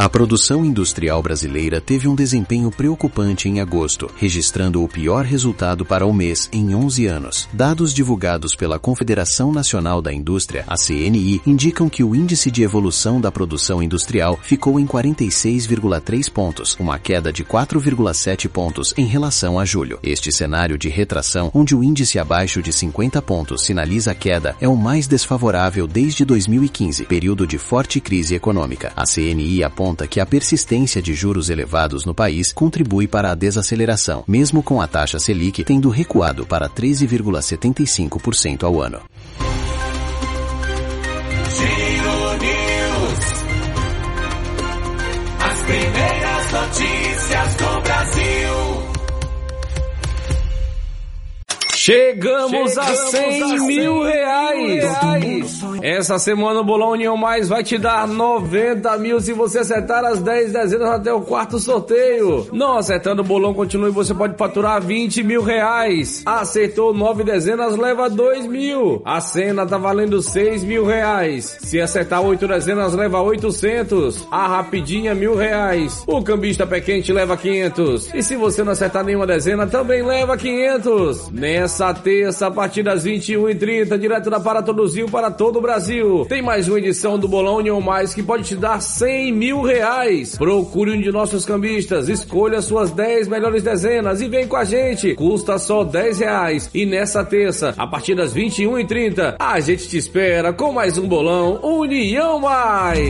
A produção industrial brasileira teve um desempenho preocupante em agosto, registrando o pior resultado para o mês em 11 anos. Dados divulgados pela Confederação Nacional da Indústria, a CNI, indicam que o índice de evolução da produção industrial ficou em 46,3 pontos, uma queda de 4,7 pontos em relação a julho. Este cenário de retração, onde o índice abaixo de 50 pontos sinaliza a queda, é o mais desfavorável desde 2015, período de forte crise econômica. A CNI aponta que a persistência de juros elevados no país contribui para a desaceleração, mesmo com a taxa Selic tendo recuado para 13,75% ao ano. Giro News. As primeiras notícias do Brasil. Chegamos a 100 mil reais. Essa semana o Bolão União Mais vai te dar 90 mil se você acertar as 10 dezenas até o quarto sorteio. Não acertando o bolão, continue, você pode faturar 20 mil reais. Acertou 9 dezenas, leva 2 mil. A cena tá valendo 6 mil reais. Se acertar 8 dezenas, leva 800. A rapidinha, 1.000 reais. O cambista pé quente leva 500. E se você não acertar nenhuma dezena, também leva 500. Nessa terça, a partir das 21h30, direto da Paratoduzil para todo o Brasil, tem mais uma edição do Bolão União Mais que pode te dar 100 mil reais. Procure um de nossos cambistas, escolha suas 10 melhores dezenas e vem com a gente. Custa só 10 reais. E nessa terça, a partir das 21h30, a gente te espera com mais um Bolão União Mais.